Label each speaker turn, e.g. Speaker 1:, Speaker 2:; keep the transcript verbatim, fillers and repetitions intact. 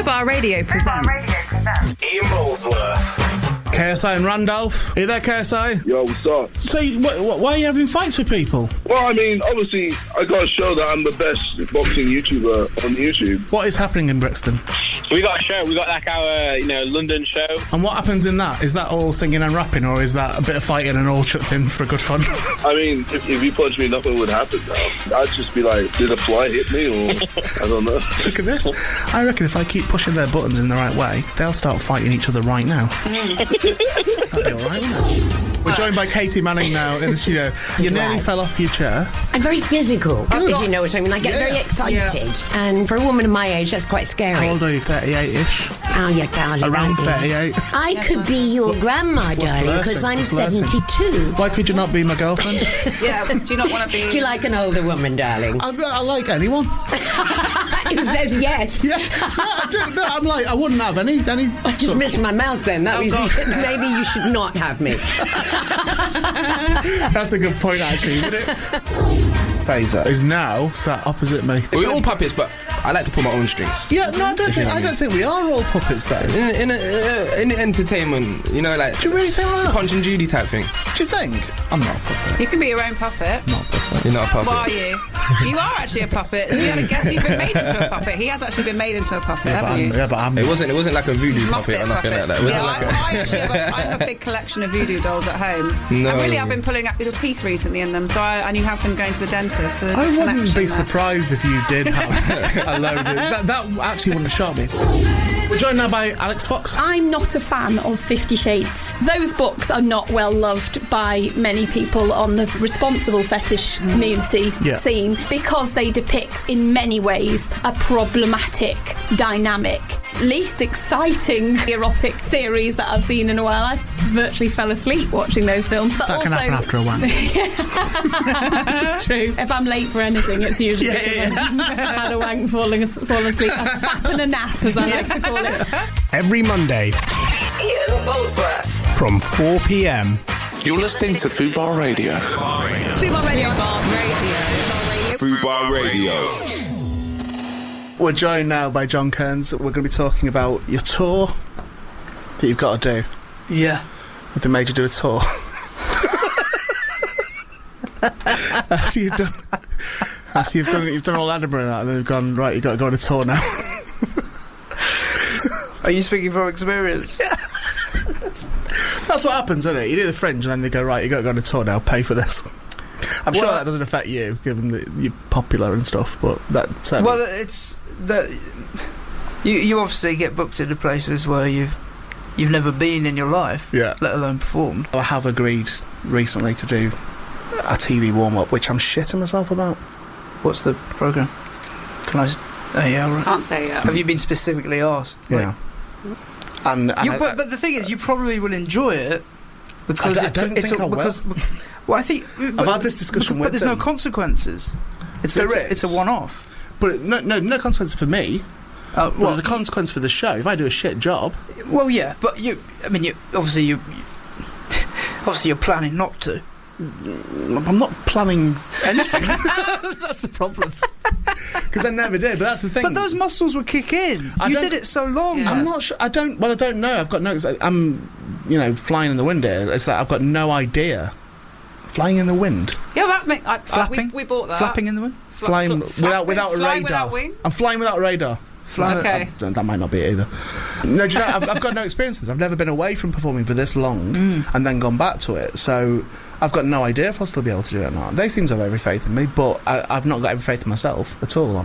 Speaker 1: Fubar Radio presents
Speaker 2: Ian Molesworth.
Speaker 3: K S I and Randolph. Are you there, K S I?
Speaker 4: Yo, what's up?
Speaker 3: So, you, wh- wh- why are you having fights with people?
Speaker 4: Well, I mean, obviously, I got to show that I'm the best boxing YouTuber on YouTube.
Speaker 3: What is happening in Brixton?
Speaker 5: We got a show. We got like our, you know, London show.
Speaker 3: And what happens in that? Is that all singing and rapping, or is that a bit of fighting and all chucked in for good fun?
Speaker 4: I mean, if, if you punch me, nothing would happen now. I'd just be like, did a fly hit me, or I don't know.
Speaker 3: Look at this. I reckon if I keep pushing their buttons in the right way, they'll start fighting each other right now. That'd be all right, wouldn't it? We're joined by Katie Manning now in the studio. You nearly fell off your chair.
Speaker 6: I'm very physical,
Speaker 3: Good.
Speaker 6: if you know what I mean. I get
Speaker 3: Yeah.
Speaker 6: very excited. And for a woman of my age, that's quite scary.
Speaker 3: How old are you? thirty-eight-ish?
Speaker 6: Oh, you darling.
Speaker 3: Around
Speaker 6: aren't you?
Speaker 3: thirty-eight.
Speaker 6: I could be your grandma, darling, because
Speaker 3: flirting,
Speaker 6: I'm
Speaker 3: we're flirting.
Speaker 6: seventy-two.
Speaker 3: Why could you not be my girlfriend?
Speaker 1: Yeah, do you not want to be...
Speaker 6: Do you like an older woman, darling?
Speaker 3: I, I like anyone.
Speaker 6: Who says yes?
Speaker 3: Yeah, no, I do. No, I'm like, I wouldn't have any. any
Speaker 6: I just missed my mouth then. That
Speaker 1: Oh,
Speaker 6: was
Speaker 1: God.
Speaker 6: maybe you should not have me.
Speaker 3: That's a good point, actually, isn't it? Phaser is now sat opposite me.
Speaker 2: We're all puppets, but I like to pull my own strings.
Speaker 3: Yeah, no, I don't
Speaker 2: If you
Speaker 3: think
Speaker 2: know what
Speaker 3: I
Speaker 2: I
Speaker 3: don't
Speaker 2: mean.
Speaker 3: think we are all puppets, though. Do
Speaker 2: In in, uh, in the entertainment, you know, like
Speaker 3: you really think that?
Speaker 2: Punch and Judy type thing.
Speaker 3: Do you think? I'm not a puppet.
Speaker 1: You can be your own puppet.
Speaker 3: Not a puppet.
Speaker 2: You're not a puppet.
Speaker 1: What are you? You are actually a puppet. So you had a guess you've been made into a puppet. He has actually been made into a puppet,
Speaker 3: Yeah, but
Speaker 1: haven't
Speaker 3: I'm,
Speaker 1: you?
Speaker 3: yeah, but I'm.
Speaker 2: It wasn't. It wasn't like a voodoo puppet
Speaker 1: Muppet
Speaker 2: or nothing
Speaker 1: puppet.
Speaker 2: like that. It wasn't
Speaker 1: Yeah,
Speaker 2: like
Speaker 1: I, I actually have a, I have a big collection of voodoo dolls at home.
Speaker 2: No.
Speaker 1: And really, I've been pulling out your teeth recently in them, so I, and you have been going to the dentist. So there's
Speaker 3: I
Speaker 1: a
Speaker 3: wouldn't
Speaker 1: connection
Speaker 3: be
Speaker 1: there.
Speaker 3: surprised if you did have a load of that. That actually wouldn't have shocked me. We're joined now by Alex Fox.
Speaker 7: I'm not a fan of Fifty Shades. Those books are not well loved by many people on the responsible fetish community
Speaker 3: Yeah.
Speaker 7: scene because they depict in many ways a problematic dynamic. Least exciting erotic series that I've seen in a while. I virtually fell asleep watching those films. But
Speaker 3: That
Speaker 7: also,
Speaker 3: can happen after a wank.
Speaker 7: True. If I'm late for anything, it's usually
Speaker 3: Yeah,
Speaker 7: because
Speaker 3: yeah.
Speaker 7: I've had a wank falling as- fall asleep. A fap and a nap, as I like to call it.
Speaker 8: Every Monday
Speaker 1: Ian Molesworth.
Speaker 8: from four p.m.
Speaker 2: You're listening to Fubar Radio.
Speaker 1: Fubar Radio. Radio.
Speaker 2: Fubar Radio.
Speaker 3: We're joined now by John Kearns. We're going to be talking about your tour that you've got to do.
Speaker 9: Yeah.
Speaker 3: Have they made you do a tour? After you've done, after you've done, you've done all Edinburgh and that, and they've gone right. You've got to go on a tour now.
Speaker 9: Are you speaking from experience?
Speaker 3: That's what happens, isn't it? You do the Fringe, and then they go right. You got to go on a tour now. Pay for this. I'm sure
Speaker 9: Well-
Speaker 3: that doesn't affect you, given that you're popular and stuff. But that certainly.
Speaker 9: Well, it's that you you obviously get booked into places where you've you've never been in your life,
Speaker 3: Yeah.
Speaker 9: let alone performed.
Speaker 3: I have agreed recently to do a T V warm up, which I'm shitting myself about.
Speaker 9: What's the program? Can I? s- Oh, yeah, all right.
Speaker 1: Can't say yet.
Speaker 9: Have you been specifically asked?
Speaker 3: Yeah. And, and
Speaker 9: You,
Speaker 3: I-
Speaker 9: but, but the thing is, you probably will enjoy it because
Speaker 3: I d- I
Speaker 9: it's,
Speaker 3: don't
Speaker 9: it's
Speaker 3: think
Speaker 9: a,
Speaker 3: I will.
Speaker 9: because. Well, I think
Speaker 3: I've had this discussion
Speaker 9: but
Speaker 3: with
Speaker 9: there's
Speaker 3: them.
Speaker 9: no consequences. It's
Speaker 3: There
Speaker 9: it's, a,
Speaker 3: is.
Speaker 9: it's a one-off.
Speaker 3: but no, no, no consequence for me.
Speaker 9: Uh,
Speaker 3: Well, there's a consequence for the show. If I do a shit job,
Speaker 9: Well, yeah, but you. I mean, you obviously you. you obviously, you're planning not to.
Speaker 3: I'm not planning anything. That's the problem. Because I never did. But that's the thing.
Speaker 9: But those muscles will kick in.
Speaker 3: I
Speaker 9: you
Speaker 3: don't-
Speaker 9: did it so long.
Speaker 1: Yeah.
Speaker 3: I'm
Speaker 9: man.
Speaker 3: not sure. I don't. Well, I don't know. I've got no. 'cause I- I'm, you know, flying in the wind here. It's like I've got no idea. Flying in the wind.
Speaker 1: Yeah, that make, I, I,
Speaker 9: Flapping.
Speaker 1: we, we bought that.
Speaker 9: Flapping in the wind.
Speaker 1: Fla-
Speaker 3: Flying
Speaker 1: fl-
Speaker 3: without
Speaker 1: flapping-
Speaker 3: without a
Speaker 1: flying
Speaker 3: radar.
Speaker 1: without wing?
Speaker 3: I'm flying without a radar.
Speaker 9: Flying.
Speaker 1: Okay.
Speaker 3: I- that might not be it either. No, do you know, I've, I've got no experiences. I've never been away from performing for this long and then gone back to it. So I've got no idea if I'll still be able to do it or not. They seem to have every faith in me, but I, I've not got every faith in myself at all.